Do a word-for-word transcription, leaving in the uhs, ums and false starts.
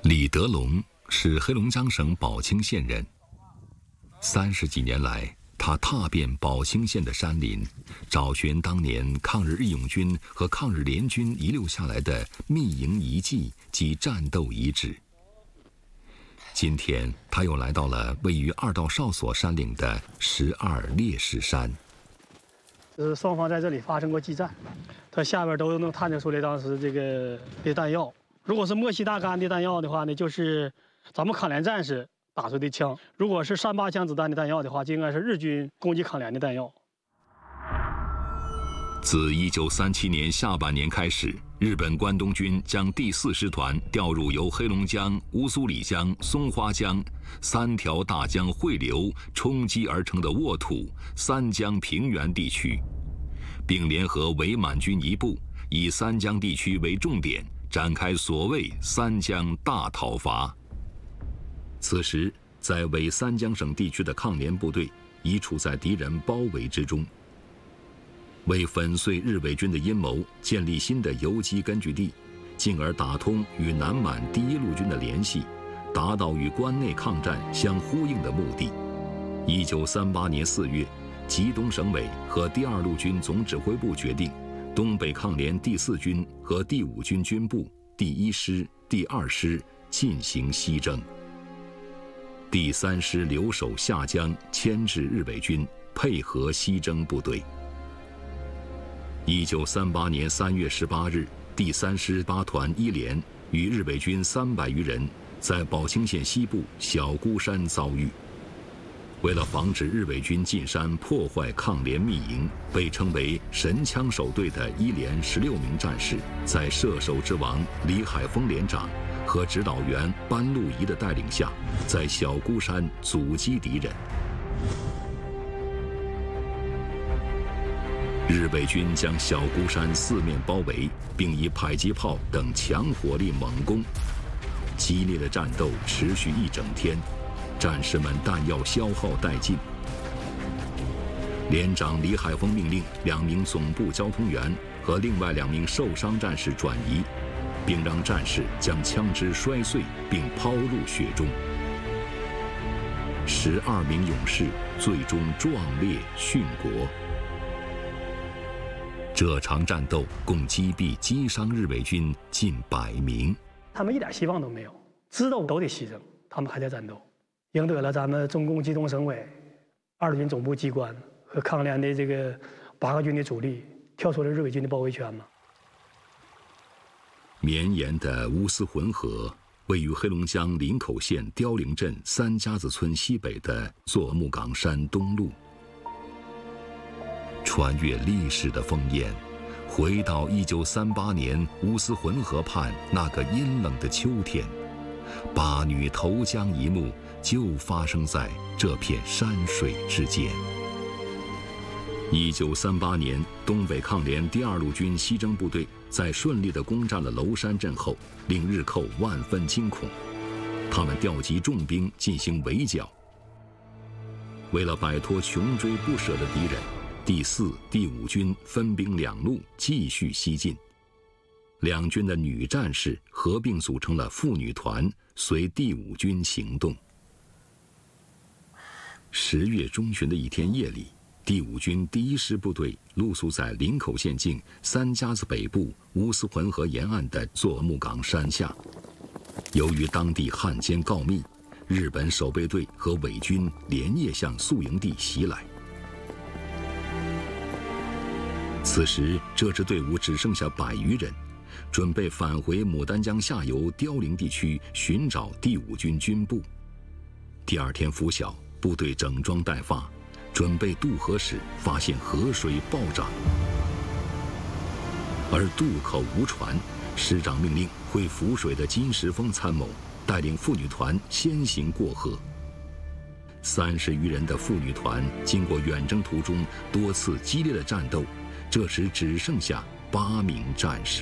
李德龙是黑龙江省宝清县人。三十几年来，他踏遍宝清县的山林，找寻当年抗日义勇军和抗日联军遗留下来的密营遗迹及战斗遗址。今天，他又来到了位于二道哨所山岭的十二烈士山。 呃，双方在这里发生过激战，它下边都能探测出来当时这个的弹药。如果是莫西大杆的弹药的话呢，就是咱们抗联战士打出的枪；如果是三八枪子弹的弹药的话，就应该是日军攻击抗联的弹药。 自一九三七年下半年开始，日本关东军将第四师团调入由黑龙江、乌苏里江、松花江三条大江汇流冲击而成的沃土、三江平原地区，并联合伪满军一部，以三江地区为重点，展开所谓三江大讨伐。此时，在伪三江省地区的抗联部队已处在敌人包围之中。为粉碎日伪军的阴谋，建立新的游击根据地，进而打通与南满第一路军的联系，达到与关内抗战相呼应的目的。一九三八年四月，吉东省委和第二路军总指挥部决定，东北抗联第四军和第五军军部、第一师、第二师进行西征。第三师留守下江，牵制日伪军，配合西征部队。一九三八年三月十八日，第三师八团一连与日伪军三百余人在宝清县西部小孤山遭遇。为了防止日伪军进山破坏抗联密营，被称为神枪手队的一连十六名战士，在射手之王李海峰连长和指导员班路仪的带领下，在小孤山阻击敌人。日伪军将小孤山四面包围，并以迫击炮等强火力猛攻。激烈的战斗持续一整天，战士们弹药消耗殆尽。连长李海峰命令两名总部交通员和另外两名受伤战士转移，并让战士将枪支摔碎并抛入雪中。十二名勇士最终壮烈殉国。这场战斗共击毙、击伤日伪军近百名。 他们一点希望都没有，知道都得牺牲，他们还在战斗，赢得了咱们中共机动省委、二路军总部机关和抗联的这个八个军的主力，跳出了日伪军的包围圈嘛。 绵延的乌斯浑河位于黑龙江林口县凋零镇三家子村西北的座木岗山东麓。穿越历史的烽烟，回到一九三八年乌斯浑河畔那个阴冷的秋天，八女投江一幕就发生在这片山水之间。一九三八年，东北抗联第二路军西征部队在顺利地攻占了娄山镇后，令日寇万分惊恐，他们调集重兵进行围剿。为了摆脱穷追不舍的敌人，第四、第五军分兵两路继续西进，两军的女战士合并组成了妇女团，随第五军行动。十月中旬的一天夜里，第五军第一师部队露宿在林口县境三家子北部乌斯浑河沿岸的座木岗山下。由于当地汉奸告密，日本守备队和伪军连夜向宿营地袭来。此时，这支队伍只剩下百余人，准备返回牡丹江下游凋零地区寻找第五军军部。第二天拂晓，部队整装待发，准备渡河时，发现河水暴涨，而渡口无船。师长命令会浮水的金石峰参谋带领妇女团先行过河。三十余人的妇女团经过远征途中多次激烈的战斗，这时只剩下八名战士。